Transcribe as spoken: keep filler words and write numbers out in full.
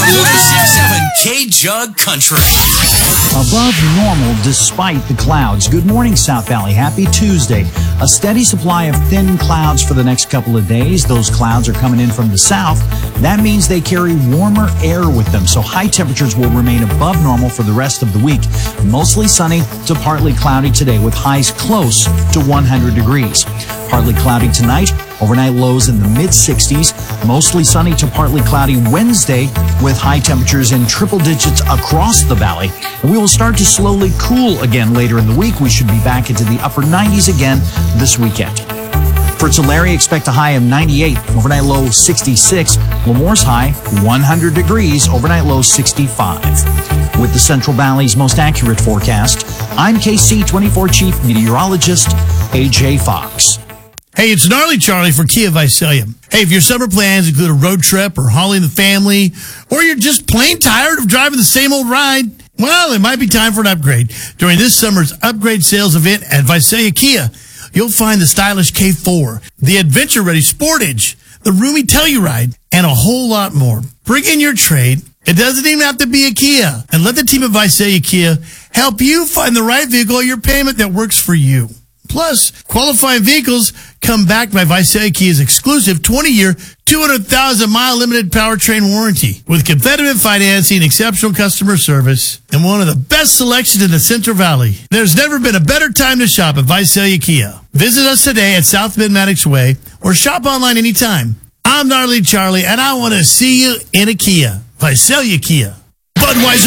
ninety-six point seven K-Jug Country. Above normal despite the clouds. Good morning, South Valley. Happy Tuesday. A steady supply of thin clouds for the next couple of days. Those clouds are coming in from the south. That means they carry warmer air with them, so high temperatures will remain above normal for the rest of the week. Mostly sunny to partly cloudy today with highs close to one hundred degrees. Partly cloudy tonight. Overnight lows in the mid sixties. Mostly sunny to partly cloudy Wednesday with high temperatures in triple digits across the valley. And we will start to slowly cool again later in the week. We should be back into the upper nineties again this weekend. For Tulare, expect a high of ninety-eight. Overnight low sixty-six. Lemore's high one hundred degrees. Overnight low sixty-five. With the Central Valley's most accurate forecast, I'm K C twenty-four Chief Meteorologist A J Fox. Hey, it's Gnarly Charlie for Kia Visalia. Hey, if your summer plans include a road trip or hauling the family, or you're just plain tired of driving the same old ride, well, it might be time for an upgrade. During this summer's upgrade sales event at Visalia Kia, you'll find the stylish K four, the adventure-ready Sportage, the roomy Telluride, and a whole lot more. Bring in your trade. It doesn't even have to be a Kia. And let the team at Visalia Kia help you find the right vehicle at your payment that works for you. Plus, qualifying vehicles come backed by Visalia Kia's exclusive twenty-year, two hundred thousand mile limited powertrain warranty. With competitive financing, exceptional customer service, and one of the best selections in the Central Valley, there's never been a better time to shop at Visalia Kia. Visit us today at South Bend Maddox Way or shop online anytime. I'm Gnarly Charlie, and I want to see you in a Kia. Visalia Kia. Budweiser.